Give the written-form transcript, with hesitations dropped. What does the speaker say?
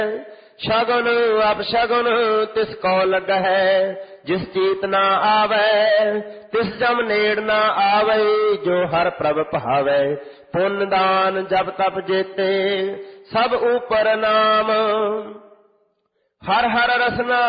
ਸ਼ਗੁਨ ਅਪਸ਼ਗੁਨ ਤਿਸ ਕੋ ਲੱਗਹਿ, ਜਿਸ ਚੀਤ ਨਾ ਆਵੈ ਤਿਸ ਜਮ ਨੇੜ ਨਾ ਆਵੈ। ਜੋ ਹਰ ਪ੍ਰਭ ਭਾਵੈ ਪੁੰਨ ਦਾਨ ਜਪ ਤਪ ਜੇਤੇ, ਸਭ ਉਪਰ ਨਾਮ। ਹਰ ਹਰ ਰਸਨਾ